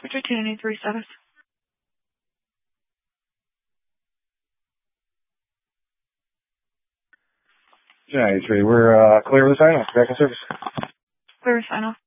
Victor 293 status. Yeah, 83. We're clear with the sign-off. Back in service. Clear with sign-off.